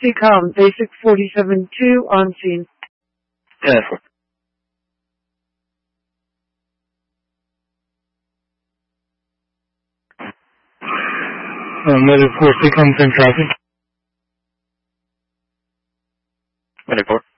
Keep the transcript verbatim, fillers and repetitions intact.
Decom, Basic forty-seven two on scene. ten four. Uh, Medic four, Decom ten traffic. Medic four.